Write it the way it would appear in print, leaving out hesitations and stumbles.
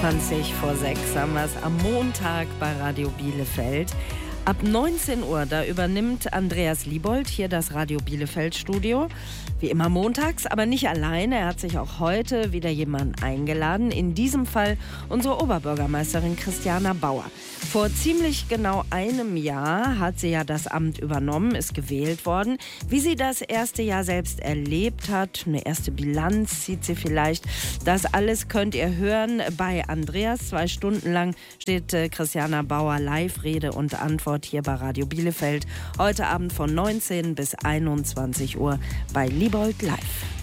20 vor 6 haben wir es am Montag bei Radio Bielefeld. Ab 19 Uhr, da übernimmt Andreas Liebold hier das Radio Bielefeld Studio. Wie immer montags, aber nicht alleine. Er hat sich auch heute wieder jemanden eingeladen. In diesem Fall unsere Oberbürgermeisterin Christiana Bauer. Vor ziemlich genau einem Jahr hat sie ja das Amt übernommen, ist gewählt worden. Wie sie das erste Jahr selbst erlebt hat, eine erste Bilanz zieht sie vielleicht. Das alles könnt ihr hören bei Andreas. 2 Stunden lang steht Christiana Bauer live Rede und Antwort hier bei Radio Bielefeld. Heute Abend von 19 bis 21 Uhr bei Liebold Live.